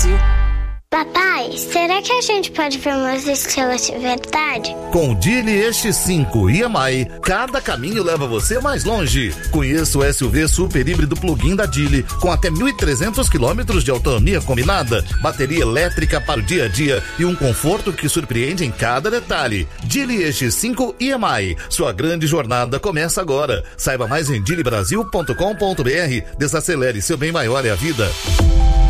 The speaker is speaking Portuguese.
Brasil. Papai, será que a gente pode ver umas estrelas de verdade? Com o Geely X5 EMI, cada caminho leva você mais longe. Conheça o SUV super híbrido plug-in da Geely, com até 1.300 quilômetros de autonomia combinada, bateria elétrica para o dia a dia e um conforto que surpreende em cada detalhe. Geely X5 EMI, sua grande jornada começa agora. Saiba mais em geelybrasil.com.br. Desacelere, seu bem maior é a vida.